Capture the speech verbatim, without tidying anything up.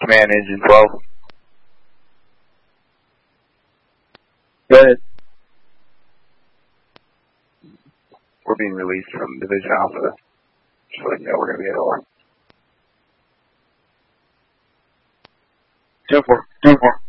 Command engine twelve. Go ahead. We're being released from Division Alpha. Just letting you know we're going to be at war. ten four. ten four.